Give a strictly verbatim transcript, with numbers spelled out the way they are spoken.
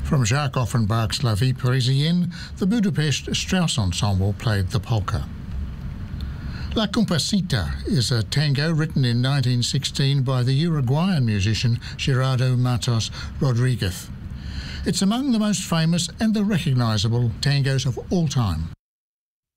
From Jacques Offenbach's La Vie Parisienne, the Budapest Strauss Ensemble played the polka. La Comparsita is a tango written in nineteen sixteen by the Uruguayan musician Gerardo Matos Rodriguez. It's among the most famous and the recognisable tangos of all time.